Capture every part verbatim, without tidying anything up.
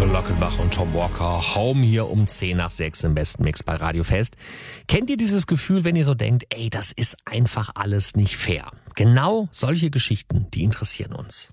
Lockenbach und Tom Walker, Home hier um zehn nach sechs im besten Mix bei Radio Fest. Kennt ihr dieses Gefühl, wenn ihr so denkt, ey, das ist einfach alles nicht fair? Genau solche Geschichten, die interessieren uns.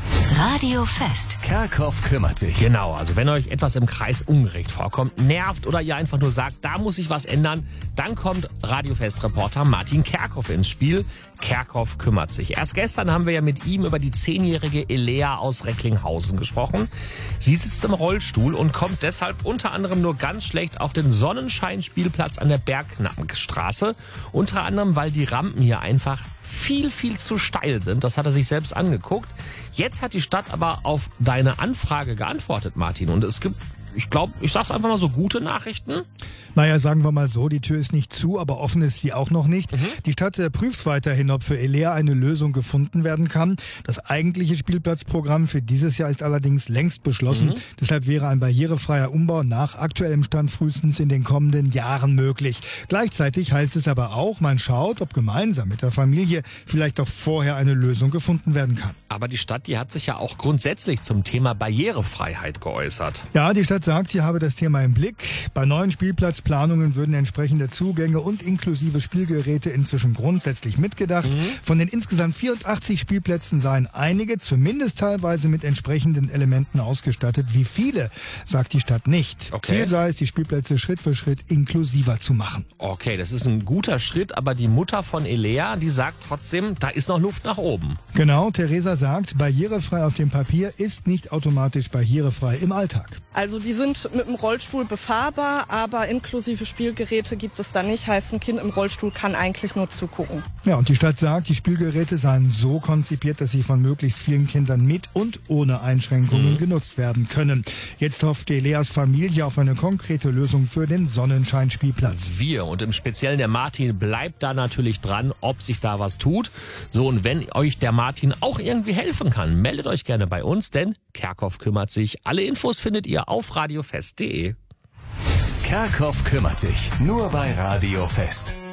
Radio Fest. Kerkhoff kümmert sich. Genau, also wenn euch etwas im Kreis ungerecht vorkommt, nervt oder ihr einfach nur sagt, da muss sich was ändern, dann kommt Radio Fest-Reporter Martin Kerkhoff ins Spiel. Kerkhoff kümmert sich. Erst gestern haben wir ja mit ihm über die zehnjährige Elea aus Recklinghausen gesprochen. Sie sitzt im Rollstuhl und kommt deshalb unter anderem nur ganz schlecht auf den Sonnenschein-Spielplatz an der Bergknappenstraße. Unter anderem, weil die Rampen hier einfach viel, viel zu steil sind. Das hat er sich selbst angeguckt. Jetzt hat die Stadt aber auf deine Anfrage geantwortet, Martin. Und es gibt, ich glaube, ich sag's einfach mal so, gute Nachrichten. Naja, sagen wir mal so, die Tür ist nicht zu, aber offen ist sie auch noch nicht. Mhm. Die Stadt äh, prüft weiterhin, ob für Elea eine Lösung gefunden werden kann. Das eigentliche Spielplatzprogramm für dieses Jahr ist allerdings längst beschlossen. Mhm. Deshalb wäre ein barrierefreier Umbau nach aktuellem Stand frühestens in den kommenden Jahren möglich. Gleichzeitig heißt es aber auch, man schaut, ob gemeinsam mit der Familie vielleicht auch vorher eine Lösung gefunden werden kann. Aber die Stadt, die hat sich ja auch grundsätzlich zum Thema Barrierefreiheit geäußert. Ja, die Stadt sagt, sie habe das Thema im Blick. Bei neuen Spielplatzplanungen würden entsprechende Zugänge und inklusive Spielgeräte inzwischen grundsätzlich mitgedacht. Mhm. Von den insgesamt vierundachtzig Spielplätzen seien einige zumindest teilweise mit entsprechenden Elementen ausgestattet. Wie viele, sagt die Stadt nicht. Okay. Ziel sei es, die Spielplätze Schritt für Schritt inklusiver zu machen. Okay, das ist ein guter Schritt, aber die Mutter von Elea, die sagt trotzdem, da ist noch Luft nach oben. Genau, Theresa sagt, barrierefrei auf dem Papier ist nicht automatisch barrierefrei im Alltag. Also die sind mit dem Rollstuhl befahrbar, aber inklusive Spielgeräte gibt es da nicht. Heißt, ein Kind im Rollstuhl kann eigentlich nur zugucken. Ja, und die Stadt sagt, die Spielgeräte seien so konzipiert, dass sie von möglichst vielen Kindern mit und ohne Einschränkungen mhm. genutzt werden können. Jetzt hofft Eleas Familie auf eine konkrete Lösung für den Sonnenschein-Spielplatz. Wir und im Speziellen der Martin bleibt da natürlich dran, ob sich da was tut. So, und wenn euch der Martin auch irgendwie helfen kann, meldet euch gerne bei uns, denn Kerkhoff kümmert sich. Alle Infos findet ihr auf radiofest punkt de. Kerkhoff kümmert sich. Nur bei Radio Fest.